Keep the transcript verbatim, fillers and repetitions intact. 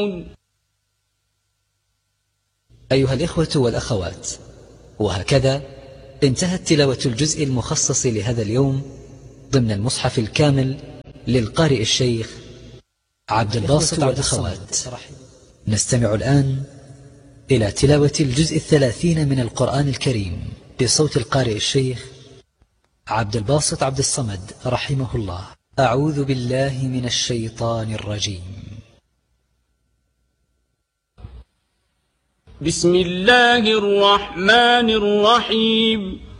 أيها الإخوة والأخوات، وهكذا انتهت تلاوة الجزء المخصص لهذا اليوم ضمن المصحف الكامل للقارئ الشيخ عبد الباسط عبد الصمد. نستمع الآن إلى تلاوة الجزء الثلاثين من القرآن الكريم بصوت القارئ الشيخ عبد الباسط عبد الصمد رحمه الله. أعوذ بالله من الشيطان الرجيم. بسم الله الرحمن الرحيم.